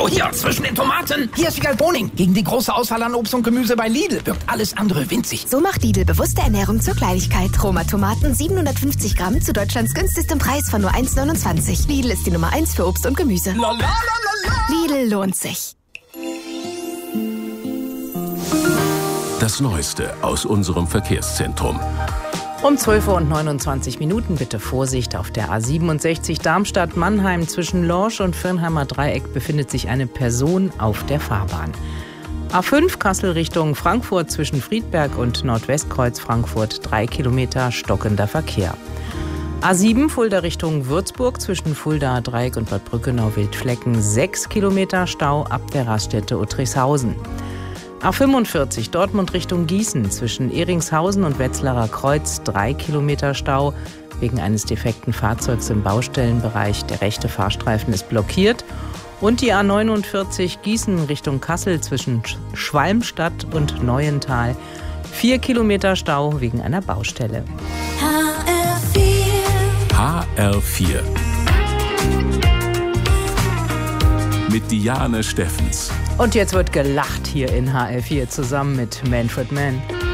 Oh, hier, zwischen den Tomaten. Hier ist Wiegald Boning. Gegen die große Auswahl an Obst und Gemüse bei Lidl wirkt alles andere winzig. So macht Lidl bewusste Ernährung zur Kleinigkeit. Roma Tomaten 750 Gramm zu Deutschlands günstigstem Preis von nur 1,29. Lidl ist die Nummer 1 für Obst und Gemüse. Lidl lohnt sich. Das Neueste aus unserem Verkehrszentrum. Um 12:29 Uhr bitte Vorsicht. Auf der A67 Darmstadt-Mannheim zwischen Lorsch und Firnheimer Dreieck befindet sich eine Person auf der Fahrbahn. A5 Kassel Richtung Frankfurt zwischen Friedberg und Nordwestkreuz Frankfurt 3 Kilometer stockender Verkehr. A7 Fulda Richtung Würzburg zwischen Fulda Dreieck und Bad Brückenau-Wildflecken 6 Kilometer Stau ab der Raststätte Uttrichshausen. A45 Dortmund Richtung Gießen zwischen Ehringshausen und Wetzlarer Kreuz 3 Kilometer Stau wegen eines defekten Fahrzeugs im Baustellenbereich. Der rechte Fahrstreifen ist blockiert. Und die A49 Gießen Richtung Kassel zwischen Schwalmstadt und Neuental 4 Kilometer Stau wegen einer Baustelle. HR4 mit Diane Steffens. Und jetzt wird gelacht hier in HR4 zusammen mit Manfred Mann.